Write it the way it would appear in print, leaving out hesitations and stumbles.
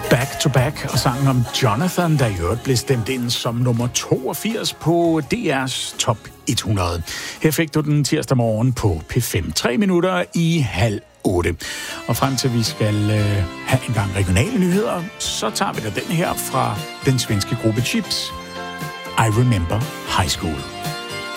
Back to Back og sangen om Jonathan, der i øvrigt blev stemt ind som nummer 82 på DR's Top 100. Her fik du den tirsdag morgen på P5. 3 minutter i 7:30. Og frem til vi skal have en gang regionale nyheder, så tager vi da den her fra den svenske gruppe Chips. I Remember High School.